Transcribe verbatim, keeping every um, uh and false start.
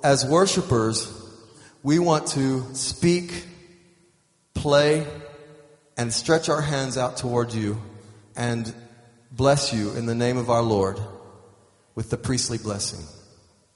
as worshipers, we want to speak, play, and stretch our hands out toward you and bless you in the name of our Lord with the priestly blessing.